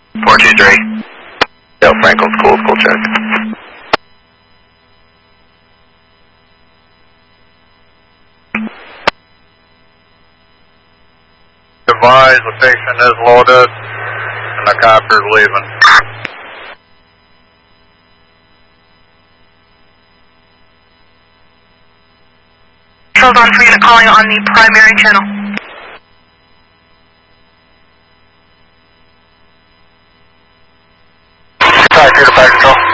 423. Dale Franklin school check. Advise the patient is loaded and the copter's leaving. Hold on for unit calling on the primary channel. Sorry, here to fire control.